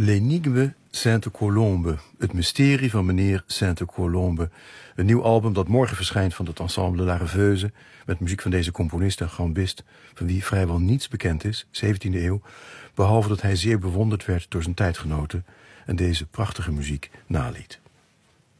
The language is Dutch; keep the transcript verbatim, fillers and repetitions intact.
L'Énigme Sainte-Colombe, het mysterie van meneer Sainte-Colombe. Een nieuw album dat morgen verschijnt van het ensemble La Rêveuse, met muziek van deze componist en gambist, van wie vrijwel niets bekend is, zeventiende eeuw, behalve dat hij zeer bewonderd werd door zijn tijdgenoten en deze prachtige muziek naliet.